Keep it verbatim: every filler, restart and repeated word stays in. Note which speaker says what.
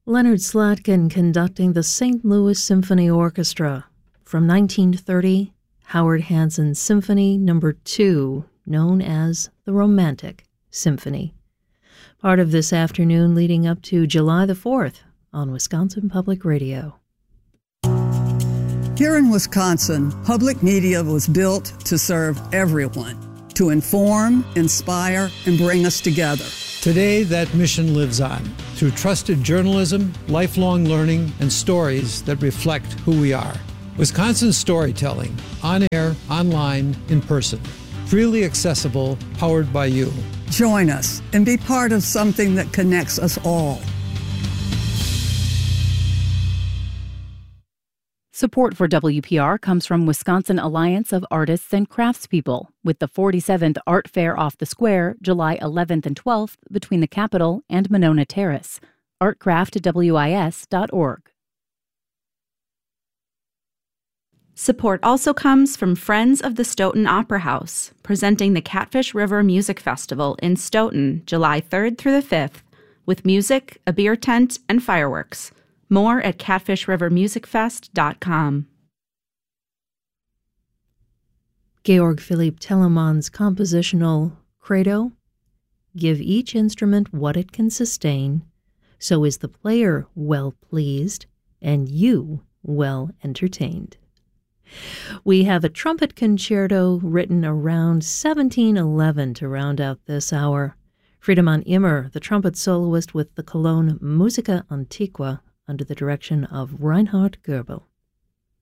Speaker 1: Leonard Slatkin conducting the Saint Louis Symphony Orchestra. From nineteen thirty, Howard Hanson Symphony Number two, known as the Romantic Symphony. Part of this afternoon leading up to July the fourth on Wisconsin Public Radio.
Speaker 2: Here in Wisconsin, public media was built to serve everyone, to inform, inspire, and bring us together.
Speaker 3: Today, that mission lives on through trusted journalism, lifelong learning, and stories that reflect who we are. Wisconsin storytelling, on air, online, in person. Freely accessible, powered by you.
Speaker 2: Join us and be part of something that connects us all.
Speaker 4: Support for W P R comes from Wisconsin Alliance of Artists and Craftspeople, with the forty-seventh Art Fair off the Square, July eleventh and twelfth, between the Capitol and Monona Terrace. art craft w i s dot org.
Speaker 5: Support also comes from Friends of the Stoughton Opera House, presenting the Catfish River Music Festival in Stoughton, July third through the fifth, with music, a beer tent, and fireworks. More at catfish river music fest dot com.
Speaker 1: Georg Philipp Telemann's compositional credo, give each instrument what it can sustain, so is the player well pleased and you well entertained. We have a trumpet concerto written around seventeen eleven to round out this hour. Friedemann Immer, the trumpet soloist with the Cologne Musica Antiqua, under the direction of Reinhard Goebel.